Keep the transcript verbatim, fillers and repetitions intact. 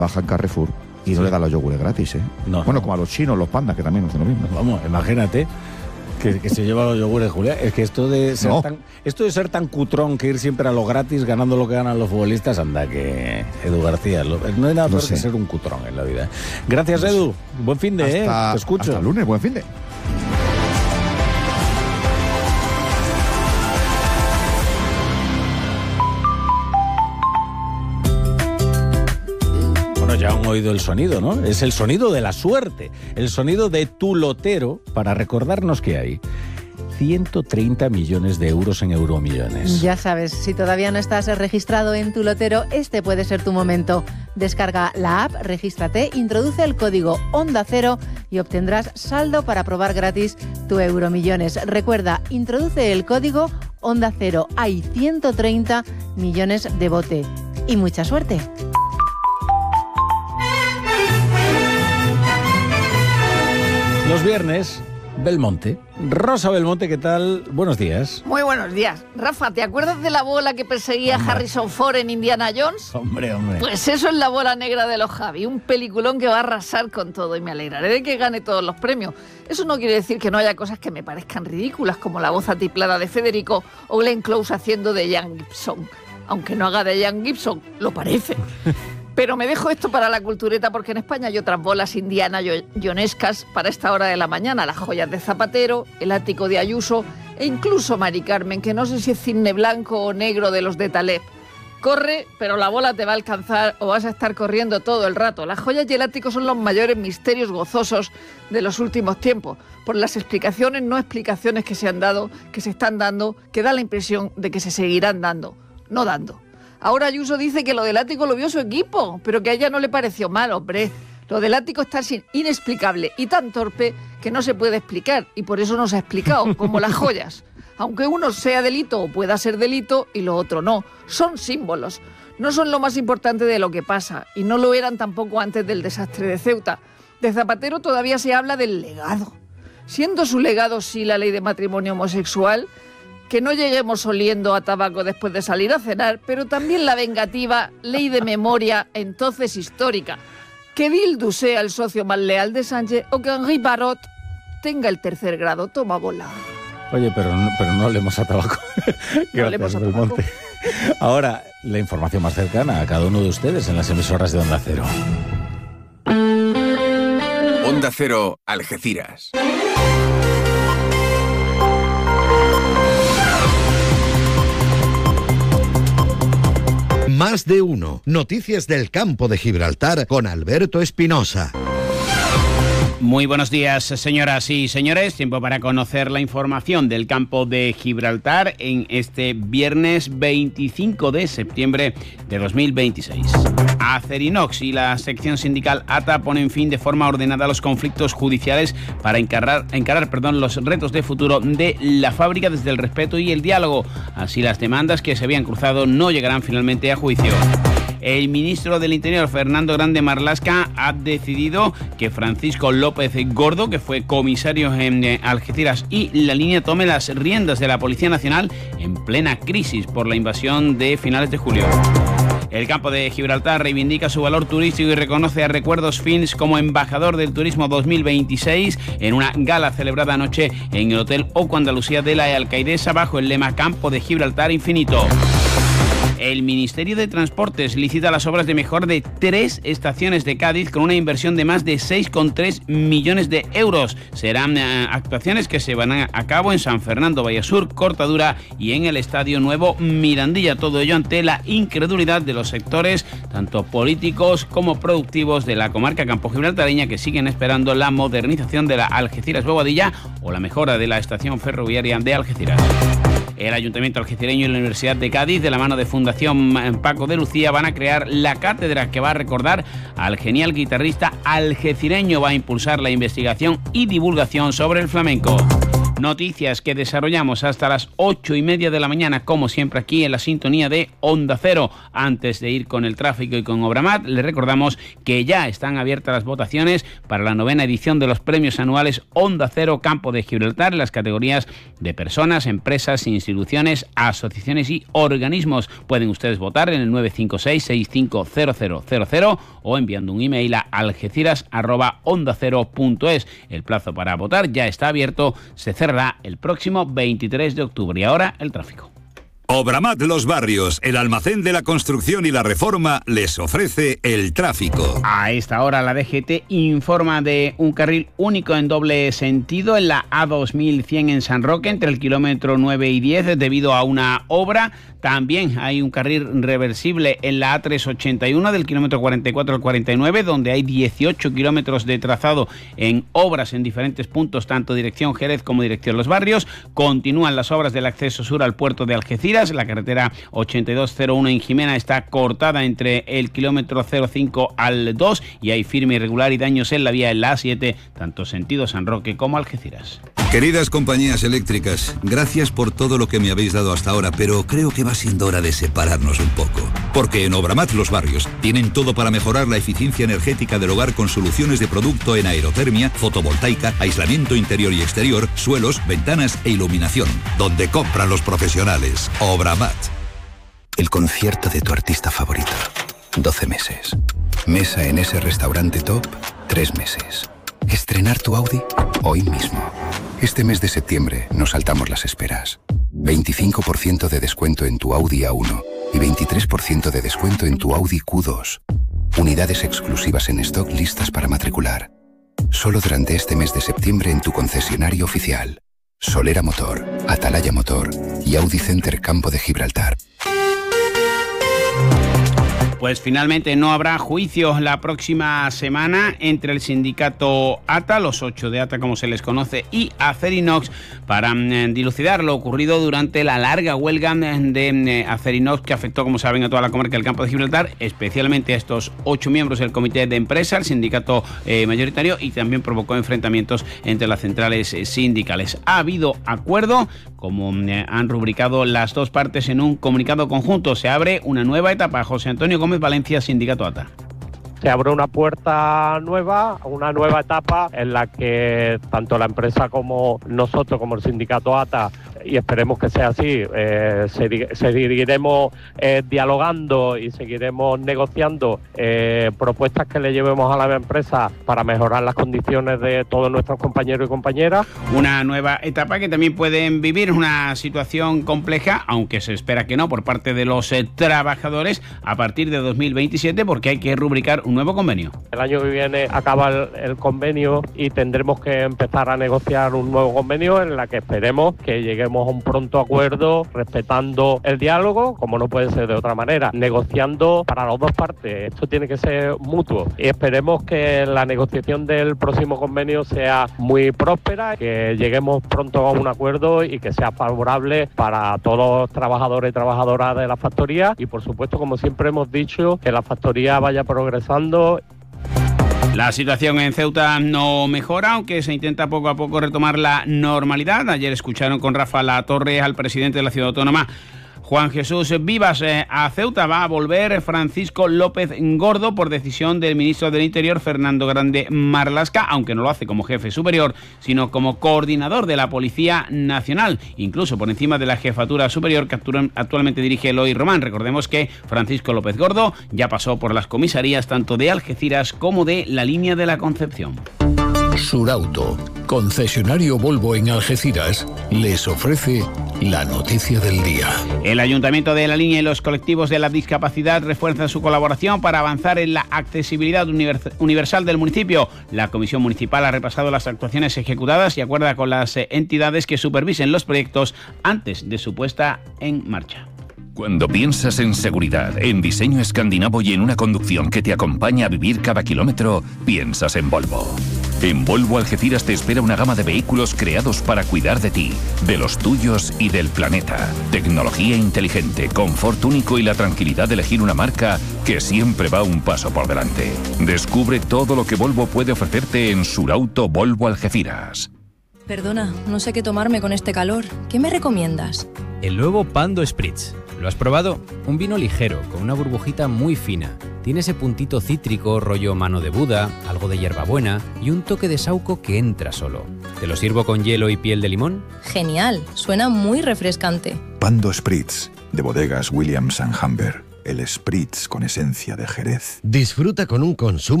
baja en Carrefour y no sí. le da los yogures gratis, ¿eh? No, bueno, no. como a los chinos, los pandas, que también hacen lo mismo. Vamos, imagínate que, que se lleva los yogures, Julián. Es que esto de ser no. tan esto de ser tan cutrón que ir siempre a lo gratis ganando lo que ganan los futbolistas, anda que Edu García, lo, no hay nada peor que ser un cutrón en la vida. Gracias, Edu. Buen fin de, hasta, ¿eh? Te escucho. Hasta el lunes, buen fin de. Ya han oído el sonido, ¿no? Es el sonido de la suerte, el sonido de tu lotero para recordarnos que hay ciento treinta millones de euros en Euromillones. Ya sabes, si todavía no estás registrado en tu lotero, este puede ser tu momento. Descarga la app, regístrate, introduce el código Onda Cero y obtendrás saldo para probar gratis tu Euromillones. Recuerda, introduce el código Onda Cero. Hay ciento treinta millones de bote. Y mucha suerte. Los viernes, Belmonte. Rosa Belmonte, ¿qué tal? Buenos días. Muy buenos días. Rafa, ¿te acuerdas de la bola que perseguía hombre. Harrison Ford en Indiana Jones? Hombre, hombre. Pues eso es La bola negra de los Javi, un peliculón que va a arrasar con todo y me alegraré de que gane todos los premios. Eso no quiere decir que no haya cosas que me parezcan ridículas, como la voz atiplada de Federico o Glenn Close haciendo de Ian Gibson. Aunque no haga de Ian Gibson, lo parece. Pero me dejo esto para la cultureta porque en España hay otras bolas indiana jonescas para esta hora de la mañana. Las joyas de Zapatero, el ático de Ayuso e incluso Mari Carmen, que no sé si es cisne blanco o negro de los de Taleb. Corre, pero la bola te va a alcanzar o vas a estar corriendo todo el rato. Las joyas y el ático son los mayores misterios gozosos de los últimos tiempos, por las explicaciones, no explicaciones que se han dado, que se están dando, que da la impresión de que se seguirán dando, no dando. Ahora Ayuso dice que lo del ático lo vio su equipo, pero que a ella no le pareció mal, hombre. Lo del ático está inexplicable y tan torpe que no se puede explicar, y por eso no se ha explicado, como las joyas. Aunque uno sea delito o pueda ser delito y lo otro no, son símbolos. No son lo más importante de lo que pasa, y no lo eran tampoco antes del desastre de Ceuta. De Zapatero todavía se habla del legado. Siendo su legado sí la ley de matrimonio homosexual, que no lleguemos oliendo a tabaco después de salir a cenar, pero también la vengativa ley de memoria, entonces histórica. Que Bildu sea el socio más leal de Sánchez o que Henri Barot tenga el tercer grado. Toma bola. Oye, pero no, pero no olemos a tabaco. No olemos a tabaco. Ahora, la información más cercana a cada uno de ustedes en las emisoras de Onda Cero. Onda Cero, Algeciras. Más de uno. Noticias del campo de Gibraltar con Alberto Espinosa. Muy buenos días, señoras y señores. Tiempo para conocer la información del campo de Gibraltar en este viernes veinticinco de septiembre de dos mil veintiséis. Acerinox y la sección sindical A T A ponen fin de forma ordenada a los conflictos judiciales para encarar, encarar perdón, los retos de futuro de la fábrica desde el respeto y el diálogo. Así, las demandas que se habían cruzado no llegarán finalmente a juicio. El ministro del Interior, Fernando Grande Marlaska, ha decidido que Francisco López Gordo, que fue comisario en Algeciras y La Línea, tome las riendas de la Policía Nacional en plena crisis por la invasión de finales de julio. El campo de Gibraltar reivindica su valor turístico y reconoce a Recuerdos Films como embajador del turismo dos mil veintiséis en una gala celebrada anoche en el Hotel Oco Andalucía de la Alcaidesa bajo el lema Campo de Gibraltar Infinito. El Ministerio de Transportes licita las obras de mejora de tres estaciones de Cádiz con una inversión de más de seis coma tres millones de euros. Serán eh, actuaciones que se van a cabo en San Fernando, Vallasur, Cortadura y en el Estadio Nuevo Mirandilla. Todo ello ante la incredulidad de los sectores, tanto políticos como productivos de la comarca campo-gibraltareña, que siguen esperando la modernización de la Algeciras-Bobadilla o la mejora de la estación ferroviaria de Algeciras. El Ayuntamiento algecireño y la Universidad de Cádiz, de la mano de Fundación Paco de Lucía, van a crear la cátedra que va a recordar al genial guitarrista algecireño. Va a impulsar la investigación y divulgación sobre el flamenco. Noticias que desarrollamos hasta las ocho y media de la mañana, como siempre aquí en la sintonía de Onda Cero. Antes de ir con el tráfico y con Obramat, les recordamos que ya están abiertas las votaciones para la novena edición de los premios anuales Onda Cero Campo de Gibraltar en las categorías de personas, empresas, instituciones, asociaciones y organismos. Pueden ustedes votar en el nueve cinco seis, seis cinco cero cero cero cero o enviando un email a algeciras arroba onda cero punto es. El plazo para votar ya está abierto, se cerrará el próximo veintitrés de octubre. Y ahora el tráfico. Obramat Los Barrios, el almacén de la construcción y la reforma, les ofrece el tráfico. A esta hora la D G T informa de un carril único en doble sentido en la A dos mil cien en San Roque entre el kilómetro nueve y diez debido a una obra. También hay un carril reversible en la A trescientos ochenta y uno del kilómetro cuarenta y cuatro al cuarenta y nueve, donde hay dieciocho kilómetros de trazado en obras en diferentes puntos, tanto dirección Jerez como dirección Los Barrios. Continúan las obras del acceso sur al puerto de Algeciras. La carretera ochenta y dos cero uno en Jimena está cortada entre el kilómetro cero cinco al dos y hay firme irregular y daños en la vía en la A siete, tanto sentido San Roque como Algeciras. Queridas compañías eléctricas, gracias por todo lo que me habéis dado hasta ahora, pero creo que va siendo hora de separarnos un poco. Porque en Obramat Los Barrios tienen todo para mejorar la eficiencia energética del hogar con soluciones de producto en aerotermia, fotovoltaica, aislamiento interior y exterior, suelos, ventanas e iluminación. Donde compran los profesionales. Obramat. El concierto de tu artista favorito. doce meses. Mesa en ese restaurante top. tres meses. Estrenar tu Audi hoy mismo. Este mes de septiembre nos saltamos las esperas. veinticinco por ciento de descuento en tu Audi A uno y veintitrés por ciento de descuento en tu Audi Q dos. Unidades exclusivas en stock listas para matricular. Solo durante este mes de septiembre en tu concesionario oficial. Solera Motor, Atalaya Motor y Audi Center Campo de Gibraltar. Pues finalmente no habrá juicio la próxima semana entre el sindicato A T A, los ocho de A T A como se les conoce, y Acerinox para mm, dilucidar lo ocurrido durante la larga huelga de mm, Acerinox que afectó, como saben, a toda la comarca del Campo de Gibraltar, especialmente a estos ocho miembros del comité de empresa, el sindicato eh, mayoritario, y también provocó enfrentamientos entre las centrales eh, sindicales. Ha habido acuerdo, como mm, han rubricado las dos partes en un comunicado conjunto. Se abre una nueva etapa. José Antonio Gómez Valencia, sindicato A T A. Se abre una puerta nueva, una nueva etapa en la que tanto la empresa como nosotros, como el sindicato A T A, y esperemos que sea así, eh, seguiremos eh, dialogando y seguiremos negociando eh, propuestas que le llevemos a la empresa para mejorar las condiciones de todos nuestros compañeros y compañeras. Una nueva etapa que también pueden vivir una situación compleja, aunque se espera que no, por parte de los eh, trabajadores a partir de dos mil veintisiete, porque hay que rubricar un nuevo convenio. El año que viene acaba el, el convenio y tendremos que empezar a negociar un nuevo convenio en la que esperemos que lleguemos a un pronto acuerdo, respetando el diálogo, como no puede ser de otra manera, negociando para las dos partes. Esto tiene que ser mutuo y esperemos que la negociación del próximo convenio sea muy próspera, que lleguemos pronto a un acuerdo y que sea favorable para todos los trabajadores y trabajadoras de la factoría y, por supuesto, como siempre hemos dicho, que la factoría vaya progresando. La situación en Ceuta no mejora, aunque se intenta poco a poco retomar la normalidad. Ayer escucharon con Rafa Latorre al presidente de la ciudad autónoma, Juan Jesús Vivas. Eh, a Ceuta va a volver Francisco López Gordo por decisión del ministro del Interior, Fernando Grande Marlaska, aunque no lo hace como jefe superior, sino como coordinador de la Policía Nacional, incluso por encima de la jefatura superior que actualmente dirige Eloy Román. Recordemos que Francisco López Gordo ya pasó por las comisarías tanto de Algeciras como de la Línea de la Concepción. Surauto, concesionario Volvo en Algeciras, les ofrece la noticia del día. El Ayuntamiento de La Línea y los colectivos de la discapacidad refuerzan su colaboración para avanzar en la accesibilidad universal del municipio. La Comisión Municipal ha repasado las actuaciones ejecutadas y acuerda con las entidades que supervisen los proyectos antes de su puesta en marcha. Cuando piensas en seguridad, en diseño escandinavo y en una conducción que te acompaña a vivir cada kilómetro, piensas en Volvo. En Volvo Algeciras te espera una gama de vehículos creados para cuidar de ti, de los tuyos y del planeta. Tecnología inteligente, confort único y la tranquilidad de elegir una marca que siempre va un paso por delante. Descubre todo lo que Volvo puede ofrecerte en Surauto Volvo Algeciras. Perdona, no sé qué tomarme con este calor. ¿Qué me recomiendas? El nuevo Pando Spritz. ¿Lo has probado? Un vino ligero, con una burbujita muy fina. Tiene ese puntito cítrico, rollo mano de Buda, algo de hierbabuena y un toque de saúco que entra solo. ¿Te lo sirvo con hielo y piel de limón? Genial, suena muy refrescante. Pando Spritz, de bodegas Williams and Humber. El Spritz con esencia de Jerez. Disfruta con un consumo